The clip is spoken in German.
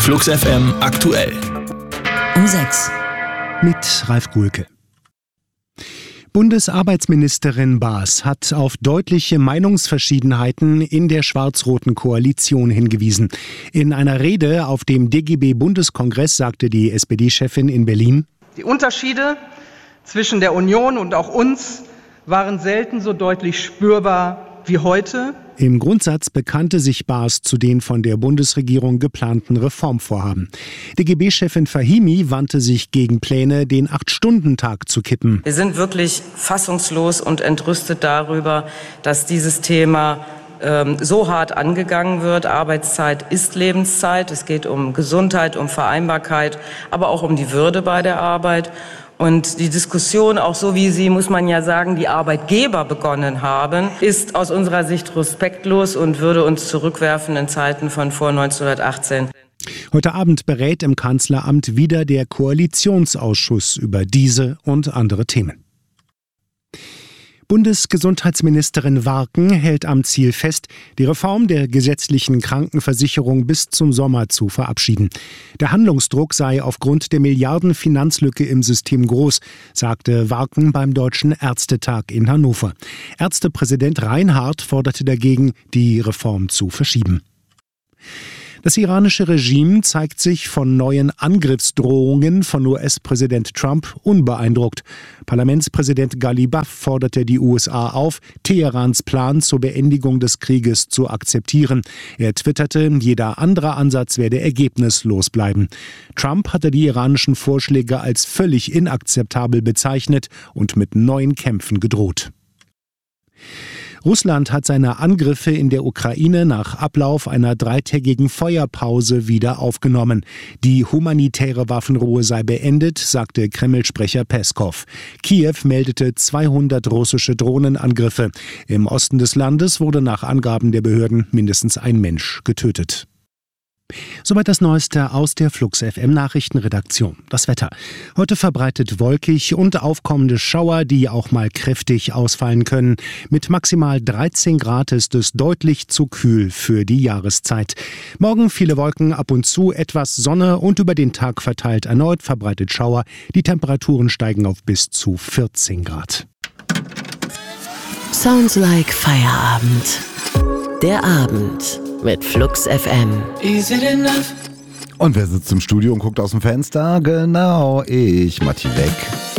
Flux FM aktuell. Um 6. Mit Ralf Guhlke. Bundesarbeitsministerin Baas hat auf deutliche Meinungsverschiedenheiten in der schwarz-roten Koalition hingewiesen. In einer Rede auf dem DGB-Bundeskongress sagte die SPD-Chefin in Berlin: Die Unterschiede zwischen der Union und auch uns waren selten so deutlich spürbar wie heute. Im Grundsatz bekannte sich Baas zu den von der Bundesregierung geplanten Reformvorhaben. DGB-Chefin Fahimi wandte sich gegen Pläne, den 8-Stunden-Tag zu kippen. Wir sind wirklich fassungslos und entrüstet darüber, dass dieses Thema so hart angegangen wird. Arbeitszeit ist Lebenszeit. Es geht um Gesundheit, um Vereinbarkeit, aber auch um die Würde bei der Arbeit. Und die Diskussion, auch so wie sie, muss man ja sagen, die Arbeitgeber begonnen haben, ist aus unserer Sicht respektlos und würde uns zurückwerfen in Zeiten von vor 1918. Heute Abend berät im Kanzleramt wieder der Koalitionsausschuss über diese und andere Themen. Bundesgesundheitsministerin Warken hält am Ziel fest, die Reform der gesetzlichen Krankenversicherung bis zum Sommer zu verabschieden. Der Handlungsdruck sei aufgrund der Milliarden-Finanzlücke im System groß, sagte Warken beim Deutschen Ärztetag in Hannover. Ärztepräsident Reinhardt forderte dagegen, die Reform zu verschieben. Das iranische Regime zeigt sich von neuen Angriffsdrohungen von US-Präsident Trump unbeeindruckt. Parlamentspräsident Ghalibaf forderte die USA auf, Teherans Plan zur Beendigung des Krieges zu akzeptieren. Er twitterte, jeder andere Ansatz werde ergebnislos bleiben. Trump hatte die iranischen Vorschläge als völlig inakzeptabel bezeichnet und mit neuen Kämpfen gedroht. Russland hat seine Angriffe in der Ukraine nach Ablauf einer 3-tägigen Feuerpause wieder aufgenommen. Die humanitäre Waffenruhe sei beendet, sagte Kreml-Sprecher Peskow. Kiew meldete 200 russische Drohnenangriffe. Im Osten des Landes wurde nach Angaben der Behörden mindestens ein Mensch getötet. Soweit das Neueste aus der Flux FM Nachrichtenredaktion. Das Wetter. Heute verbreitet wolkig und aufkommende Schauer, die auch mal kräftig ausfallen können. Mit maximal 13 Grad ist es deutlich zu kühl für die Jahreszeit. Morgen viele Wolken, ab und zu etwas Sonne und über den Tag verteilt erneut verbreitet Schauer. Die Temperaturen steigen auf bis zu 14 Grad. Sounds like Feierabend. Der Abend mit Flux FM. Und wer sitzt im Studio und guckt aus dem Fenster? Genau, ich, Matti Beck.